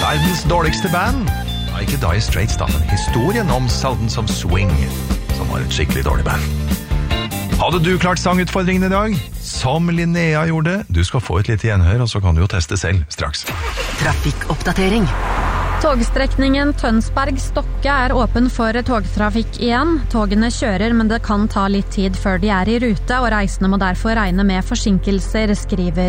verdens dårligste band. Ja, ikke Dire Straits da, men historien om Sultans of Swing, som var et skikkelig dårlig band. Hadde du klart sangutfordringen i dag? Som Linnea gjorde. Du skal få et lite gjenhør, og så kan du jo teste selv straks. Trafikkoppdatering. Togstrekningen Tønsberg-Stokke er åpen for togtrafikk igjen. Togene kjører, men det kan ta litt tid før de er i rute, og reisende må derfor regne med forsinkelser, skriver